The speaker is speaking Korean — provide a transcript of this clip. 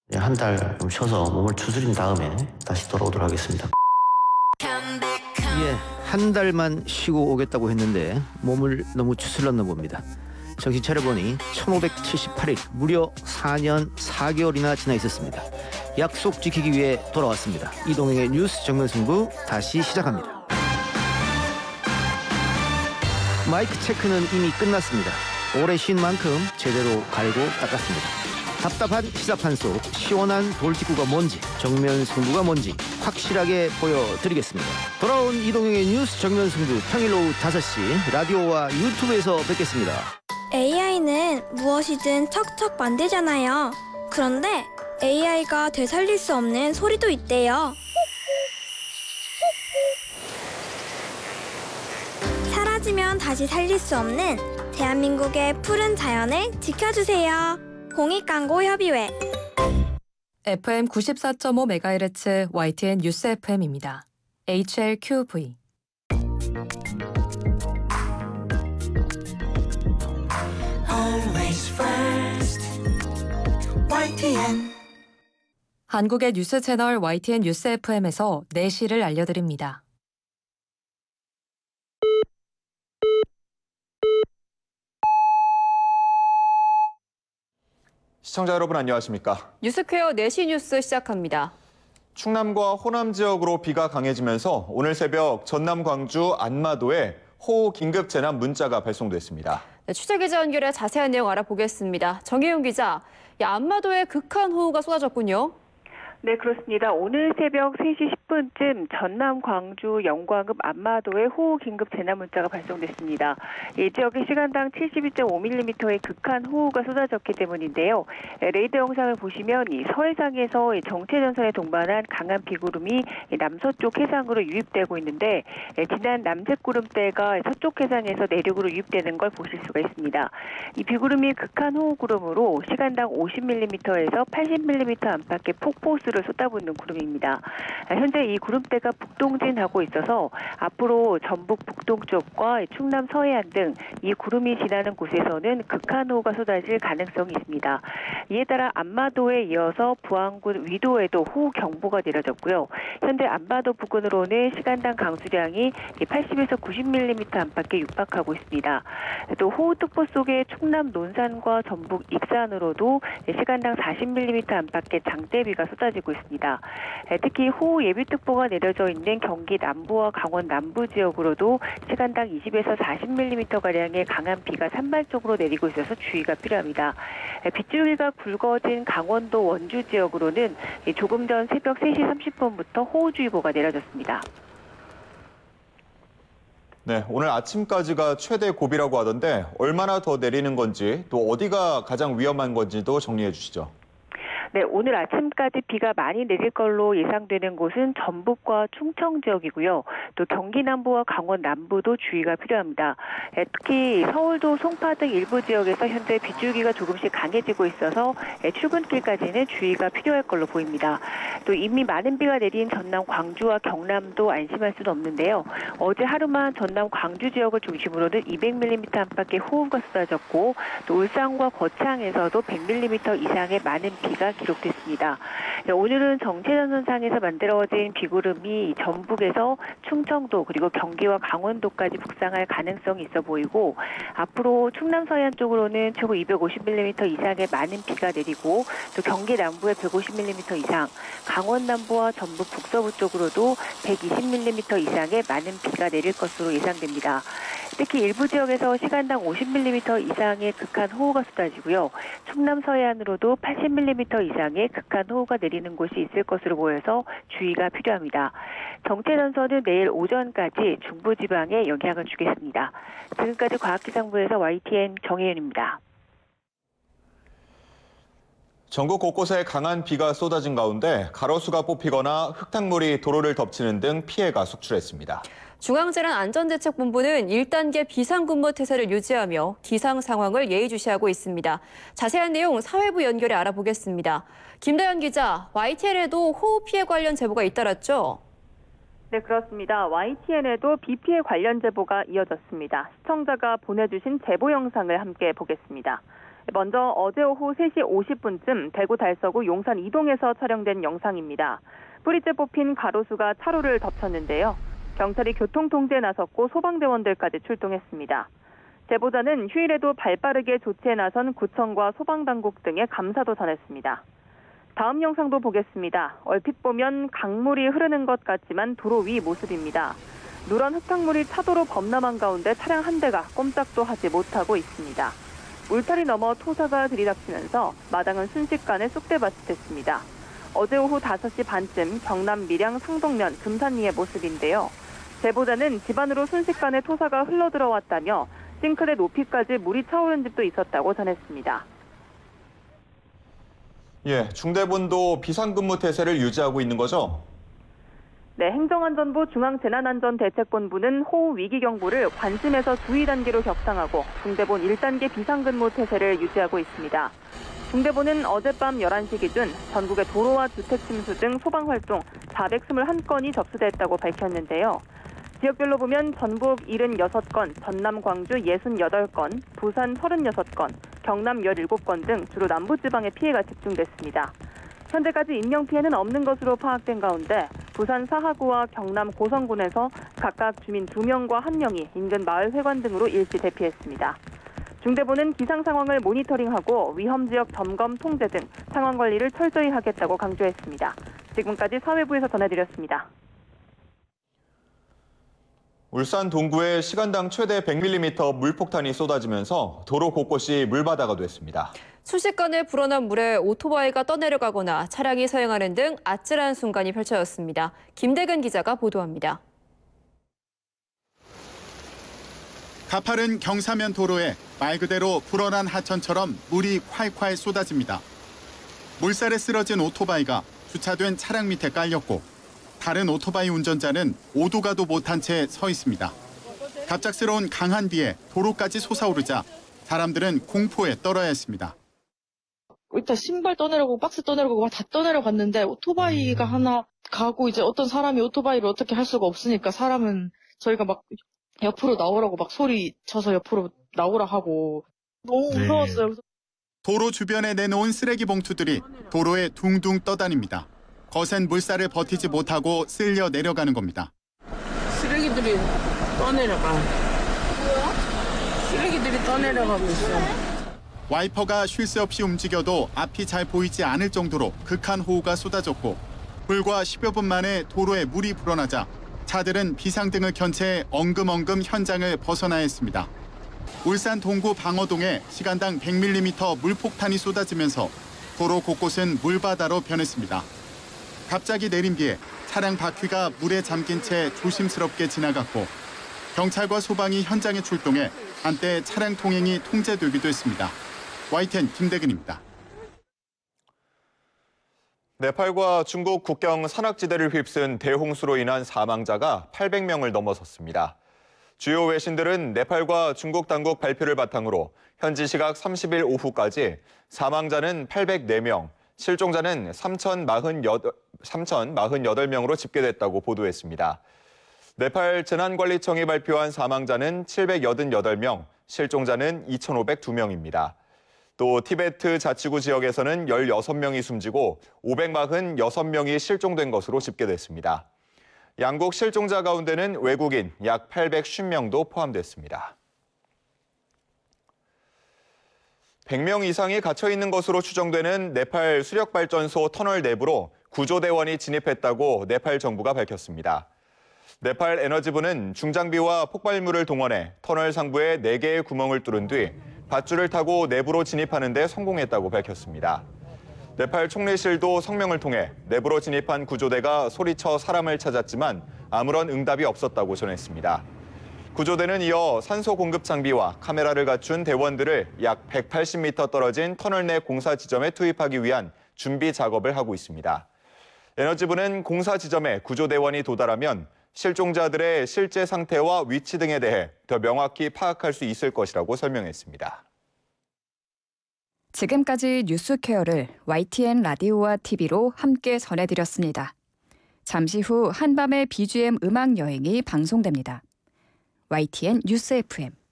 한 달 좀 쉬어서 몸을 추스린 다음에 다시 돌아오도록 하겠습니다. 예, 한 달만 쉬고 오겠다고 했는데 몸을 너무 추슬렀나 봅니다. 정신 차려보니 1578일, 무려 4년 4개월이나 지나 있었습니다. 약속 지키기 위해 돌아왔습니다. 이동행의 뉴스 정면승부 다시 시작합니다. 마이크 체크는 이미 끝났습니다. 오래 쉰 만큼 제대로 갈고 닦았습니다. 답답한 시사판 속 시원한 돌직구가 뭔지, 정면 승부가 뭔지 확실하게 보여드리겠습니다. 돌아온 이동영의 뉴스 정면 승부, 평일 오후 5시 라디오와 유튜브에서 뵙겠습니다. AI는 무엇이든 척척 만들잖아요. 그런데 AI가 되살릴 수 없는 소리도 있대요. 사라지면 다시 살릴 수 없는 대한민국의 푸른 자연을 지켜주세요. 공익광고협의회. FM 94.5MHz YTN 뉴스 FM입니다. HLQV. Always first. YTN. 한국의 뉴스 채널 YTN 뉴스 FM에서 내시를 알려드립니다. 시청자 여러분 안녕하십니까? 뉴스퀘어 내시 뉴스 시작합니다. 충남과 호남 지역으로 비가 강해지면서 오늘 새벽 전남 광주 안마도에 호우 긴급 재난 문자가 발송됐습니다. 네, 취재기자 연결해 자세한 내용 알아보겠습니다. 정혜용 기자, 안마도에 극한 호우가 쏟아졌군요. 네, 그렇습니다. 오늘 새벽 3시 10분쯤 전남 광주 영광읍 안마도에 호우 긴급 재난 문자가 발송됐습니다. 이 지역에 시간당 72.5mm의 극한 호우가 쏟아졌기 때문인데요. 레이더 영상을 보시면 이 서해상에서 정체전선에 동반한 강한 비구름이 남서쪽 해상으로 유입되고 있는데 지난 남색구름대가 서쪽 해상에서 내륙으로 유입되는 걸 보실 수가 있습니다. 이 비구름이 극한 호우 구름으로 시간당 50mm에서 80mm 안팎의 폭포수를 쏟아붓는 구름입니다. 현재 이 구름대가 북동진하고 있어서 앞으로 전북 북동쪽과 충남 서해안 등 이 구름이 지나는 곳에서는 극한 호우가 쏟아질 가능성이 있습니다. 이에 따라 안마도에 이어서 부안군 위도에도 호우 경보가 내려졌고요. 현재 안마도 부근으로는 시간당 강수량이 80에서 90mm 안팎에 육박하고 있습니다. 또 호우특보 속에 충남 논산과 전북 익산으로도 시간당 40mm 안팎의 장대비가 쏟아지고 있습니다. 특히 호우 예비특보가 내려져 있는 경기 남부와 강원 남부 지역으로도 시간당 20에서 40mm가량의 강한 비가 산발적으로 내리고 있어서 주의가 필요합니다. 빗줄기가 굵어진 강원도 원주 지역으로는 조금 전 새벽 3시 30분부터 호우주의보가 내려졌습니다. 네, 오늘 아침까지가 최대 고비라고 하던데 얼마나 더 내리는 건지 또 어디가 가장 위험한 건지도 정리해 주시죠. 네, 오늘 아침까지 비가 많이 내릴 걸로 예상되는 곳은 전북과 충청 지역이고요. 또 경기 남부와 강원 남부도 주의가 필요합니다. 특히 서울도 송파 등 일부 지역에서 현재 빗줄기가 조금씩 강해지고 있어서 출근길까지는 주의가 필요할 걸로 보입니다. 또 이미 많은 비가 내린 전남 광주와 경남도 안심할 수는 없는데요. 어제 하루만 전남 광주 지역을 중심으로는 200mm 안팎의 호우가 쏟아졌고 또 울산과 거창에서도 100mm 이상의 많은 비가 기록됐습니다. 오늘은 정체전선상에서 만들어진 비구름이 전북에서 충청도 그리고 경기와 강원도까지 북상할 가능성이 있어 보이고 앞으로 충남 서해안 쪽으로는 최고 250mm 이상의 많은 비가 내리고 또 경기 남부에 150mm 이상, 강원 남부와 전북 북서부 쪽으로도 120mm 이상의 많은 비가 내릴 것으로 예상됩니다. 특히 일부 지역에서 시간당 50mm 이상의 극한 호우가 쏟아지고요. 충남 서해안으로도 80mm 이상의 극한 호우가 내리는 곳이 있을 것으로 보여서 주의가 필요합니다. 정체전선은 내일 오전까지 중부지방에 영향을 주겠습니다. 지금까지 과학기상부에서 YTN 정혜윤입니다. 전국 곳곳에 강한 비가 쏟아진 가운데 가로수가 뽑히거나 흙탕물이 도로를 덮치는 등 피해가 속출했습니다. 중앙재난안전대책본부는 1단계 비상근무 태세를 유지하며 기상 상황을 예의주시하고 있습니다. 자세한 내용 사회부 연결해 알아보겠습니다. 김다연 기자, YTN에도 호우 피해 관련 제보가 잇따랐죠? 네, 그렇습니다. YTN에도 비 피해 관련 제보가 이어졌습니다. 시청자가 보내주신 제보 영상을 함께 보겠습니다. 먼저 어제 오후 3시 50분쯤 대구 달서구 용산 이동에서 촬영된 영상입니다. 뿌리째 뽑힌 가로수가 차로를 덮쳤는데요. 경찰이 교통통제에 나섰고 소방대원들까지 출동했습니다. 제보자는 휴일에도 발빠르게 조치에 나선 구청과 소방당국 등에 감사도 전했습니다. 다음 영상도 보겠습니다. 얼핏 보면 강물이 흐르는 것 같지만 도로 위 모습입니다. 누런 흙탕물이 차도로 범람한 가운데 차량 한 대가 꼼짝도 하지 못하고 있습니다. 울타리 넘어 토사가 들이닥치면서 마당은 순식간에 쑥대밭이 됐습니다. 어제 오후 5시 반쯤 경남 밀양 상동면 금산리의 모습인데요. 제보자는 집 안으로 순식간에 토사가 흘러들어왔다며 싱크대 높이까지 물이 차오른 집도 있었다고 전했습니다. 예, 중대본도 비상근무 태세를 유지하고 있는 거죠? 네, 행정안전부 중앙재난안전대책본부는 호우 위기경보를 관심에서 주의 단계로 격상하고 중대본 1단계 비상근무 태세를 유지하고 있습니다. 중대본은 어젯밤 11시 기준 전국의 도로와 주택 침수 등 소방활동 421건이 접수됐다고 밝혔는데요. 지역별로 보면 전북 76건, 전남 광주 68건, 부산 36건, 경남 17건 등 주로 남부지방에 피해가 집중됐습니다. 현재까지 인명피해는 없는 것으로 파악된 가운데 부산 사하구와 경남 고성군에서 각각 주민 2명과 1명이 인근 마을 회관 등으로 일시 대피했습니다. 중대본은 기상 상황을 모니터링하고 위험지역 점검 통제 등 상황 관리를 철저히 하겠다고 강조했습니다. 지금까지 사회부에서 전해드렸습니다. 울산 동구에 시간당 최대 100mm 물폭탄이 쏟아지면서 도로 곳곳이 물바다가 됐습니다. 순식간에 불어난 물에 오토바이가 떠내려가거나 차량이 서행하는 등 아찔한 순간이 펼쳐졌습니다. 김대근 기자가 보도합니다. 가파른 경사면 도로에 말 그대로 불어난 하천처럼 물이 콸콸 쏟아집니다. 물살에 쓰러진 오토바이가 주차된 차량 밑에 깔렸고 다른 오토바이 운전자는 오도 가도 못한 채 서 있습니다. 갑작스러운 강한 비에 도로까지 솟아오르자 사람들은 공포에 떨어야 했습니다. 일단 신발 떠내려고 박스 떠내려고 다 떠내려갔는데 오토바이가 하나 가고 이제 어떤 사람이 오토바이를 어떻게 할 수가 없으니까 사람은 저희가 막 옆으로 나오라고 막 소리 쳐서 옆으로 나오라 하고 너무 무서웠어요. 도로 주변에 내놓은 쓰레기 봉투들이 도로에 둥둥 떠다닙니다. 거센 물살을 버티지 못하고 쓸려 내려가는 겁니다. 쓰레기들이 떠내려가. 쓰레기들이 떠내려가고 있어. 와이퍼가 쉴 새 없이 움직여도 앞이 잘 보이지 않을 정도로 극한 호우가 쏟아졌고 불과 10여 분 만에 도로에 물이 불어나자 차들은 비상등을 켠 채 엉금엉금 현장을 벗어나야 했습니다. 울산 동구 방어동에 시간당 100mm 물폭탄이 쏟아지면서 도로 곳곳은 물바다로 변했습니다. 갑자기 내린 비에 차량 바퀴가 물에 잠긴 채 조심스럽게 지나갔고 경찰과 소방이 현장에 출동해 한때 차량 통행이 통제되기도 했습니다. YTN 김대근입니다. 네팔과 중국 국경 산악지대를 휩쓴 대홍수로 인한 사망자가 800명을 넘어섰습니다. 주요 외신들은 네팔과 중국 당국 발표를 바탕으로 현지 시각 30일 오후까지 사망자는 804명, 실종자는 3,048명으로 집계됐다고 보도했습니다. 네팔 재난관리청이 발표한 사망자는 788명, 실종자는 2,502명입니다. 또 티베트 자치구 지역에서는 16명이 숨지고 546명이 실종된 것으로 집계됐습니다. 양국 실종자 가운데는 외국인 약 850명도 포함됐습니다. 100명 이상이 갇혀 있는 것으로 추정되는 네팔 수력발전소 터널 내부로 구조대원이 진입했다고 네팔 정부가 밝혔습니다. 네팔 에너지부는 중장비와 폭발물을 동원해 터널 상부에 4개의 구멍을 뚫은 뒤 밧줄을 타고 내부로 진입하는 데 성공했다고 밝혔습니다. 네팔 총리실도 성명을 통해 내부로 진입한 구조대가 소리쳐 사람을 찾았지만 아무런 응답이 없었다고 전했습니다. 구조대는 이어 산소 공급 장비와 카메라를 갖춘 대원들을 약 180m 떨어진 터널 내 공사 지점에 투입하기 위한 준비 작업을 하고 있습니다. 에너지부는 공사 지점에 구조대원이 도달하면 실종자들의 실제 상태와 위치 등에 대해 더 명확히 파악할 수 있을 것이라고 설명했습니다. 지금까지 뉴스케어를 YTN 라디오와 TV로 함께 전해드렸습니다. 잠시 후 한밤의 BGM 음악 여행이 방송됩니다. YTN 뉴스 FM